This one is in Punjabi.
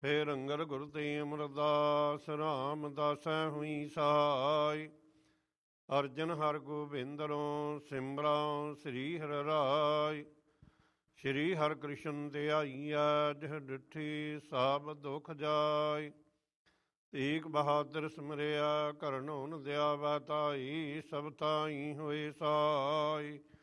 ਫੇਰ ਅੰਗਦ ਗੁਰ ਤੇ ਅਮਰਦਾਸ ਰਾਮਦਾਸੈ ਹੋਈ ਸਹਾਈ। ਅਰਜਨ ਹਰ ਗੋਬਿੰਦਰੋਂ ਸਿਮਰਾਂ ਸ੍ਰੀ ਹਰਿ ਰਾਇ। ਸ਼੍ਰੀ ਹਰਿ ਕ੍ਰਿਸ਼ਨ ਧਿਆਈਐ ਜਿਹ ਡਿਠੀ ਸਭ ਦੁਖ ਜਾਇ। ਤੇਗ ਬਹਾਦਰ ਸਿਮਰਿਆ ਕਰਨੋ ਨ ਦਿਆਵੈ ਤਾਈ। ਸਭ ਤਾਈ ਹੋਏ ਸਾਈ।